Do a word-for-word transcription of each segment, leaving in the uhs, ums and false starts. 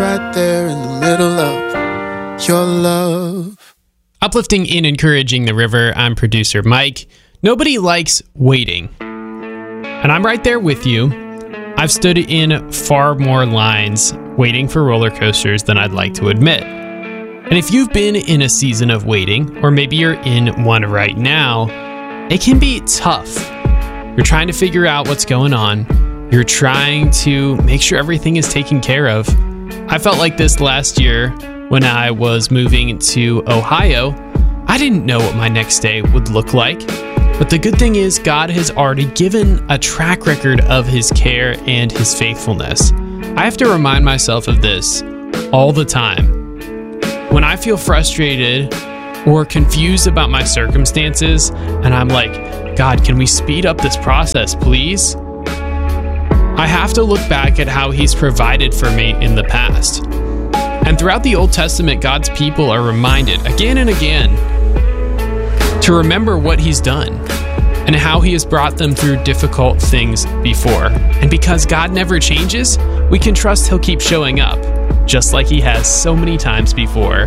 right there in the middle of your love. Uplifting and encouraging the river, I'm producer Mike. Nobody likes waiting. And I'm right there with you. I've stood in far more lines waiting for roller coasters than I'd like to admit. And if you've been in a season of waiting, or maybe you're in one right now, it can be tough. You're trying to figure out what's going on. You're trying to make sure everything is taken care of. I felt like this last year when I was moving to Ohio. I didn't know what my next day would look like. But the good thing is God has already given a track record of his care and his faithfulness. I have to remind myself of this all the time. When I feel frustrated or confused about my circumstances, and I'm like, God, can we speed up this process, please? I have to look back at how he's provided for me in the past. And throughout the Old Testament, God's people are reminded again and again to remember what he's done and how he has brought them through difficult things before. And because God never changes, we can trust he'll keep showing up, just like he has so many times before.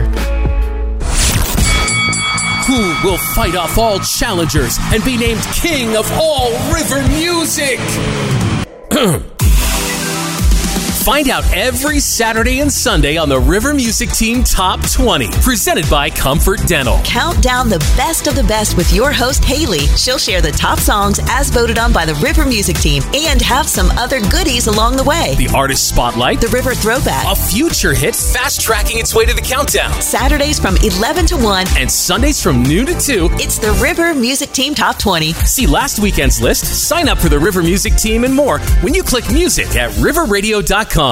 Who will fight off all challengers and be named king of all river music? Find out every Saturday and Sunday on the River Music Team Top twenty, presented by Comfort Dental. Count down the best of the best with your host, Haley. She'll share the top songs as voted on by the River Music Team and have some other goodies along the way. The Artist Spotlight. The River Throwback. A future hit fast-tracking its way to the countdown. Saturdays from eleven to one. And Sundays from noon to two. It's the River Music Team Top twenty. See last weekend's list, sign up for the River Music Team and more when you click music at river radio dot com.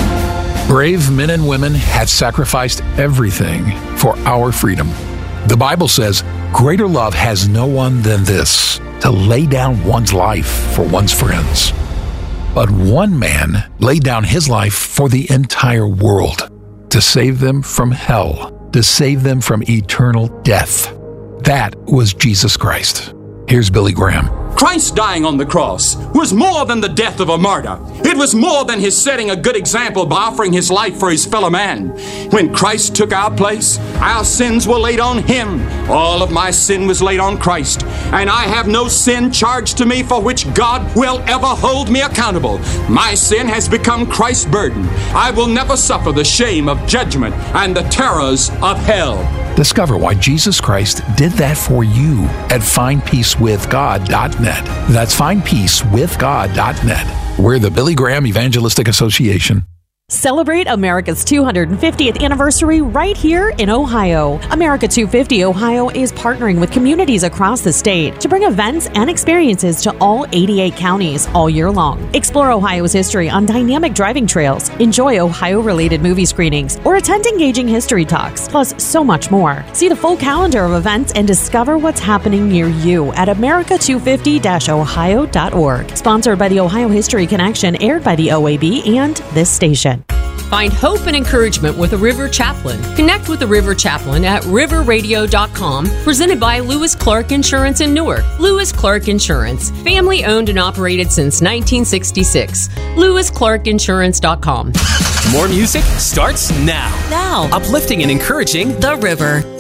Brave men and women have sacrificed everything for our freedom. The Bible says, greater love has no one than this, to lay down one's life for one's friends. But one man laid down his life for the entire world, to save them from hell, to save them from eternal death. That was Jesus Christ. Here's Billy Graham. Christ dying on the cross was more than the death of a martyr. It was more than his setting a good example by offering his life for his fellow man. When Christ took our place, our sins were laid on him. All of my sin was laid on Christ. And I have no sin charged to me for which God will ever hold me accountable. My sin has become Christ's burden. I will never suffer the shame of judgment and the terrors of hell. Discover why Jesus Christ did that for you at find peace with god dot net. That's find peace with god dot net. We're the Billy Graham Evangelistic Association. Celebrate America's two hundred fiftieth anniversary right here in Ohio. America two fifty Ohio is partnering with communities across the state to bring events and experiences to all eighty-eight counties all year long. Explore Ohio's history on dynamic driving trails, enjoy Ohio-related movie screenings, or attend engaging history talks, plus so much more. See the full calendar of events and discover what's happening near you at america two fifty ohio dot org. Sponsored by the Ohio History Connection, aired by the O A B and this station. Find hope and encouragement with a River Chaplain. Connect with the River Chaplain at river radio dot com, presented by Lewis Clark Insurance in Newark. Lewis Clark Insurance, family owned and operated since nineteen sixty-six. lewis clark insurance dot com. More music starts now. Now. Uplifting and encouraging The River.